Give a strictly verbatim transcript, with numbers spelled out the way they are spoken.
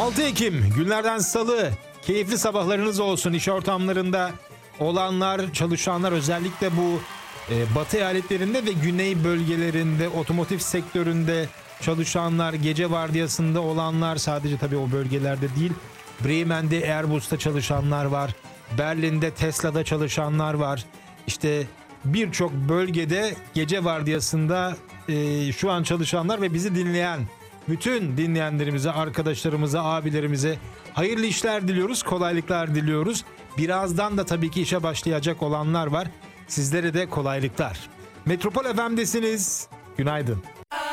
altı Ekim günlerden salı, keyifli sabahlarınız olsun. İş ortamlarında olanlar, çalışanlar, özellikle bu e, batı eyaletlerinde ve güney bölgelerinde, otomotiv sektöründe çalışanlar, gece vardiyasında olanlar, sadece tabii o bölgelerde değil, Bremen'de Airbus'ta çalışanlar var, Berlin'de Tesla'da çalışanlar var. İşte birçok bölgede gece vardiyasında e, şu an çalışanlar ve bizi dinleyen bütün dinleyenlerimize, arkadaşlarımıza, abilerimize hayırlı işler diliyoruz, kolaylıklar diliyoruz. Birazdan da tabii ki işe başlayacak olanlar var. Sizlere de kolaylıklar. Metropol F M'desiniz. Günaydın.